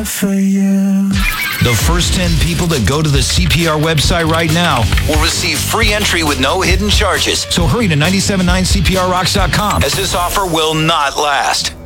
For you. The first 10 people that go to the CPR website right now will receive free entry with no hidden charges. So hurry to 979CPRRocks.com, as this offer will not last.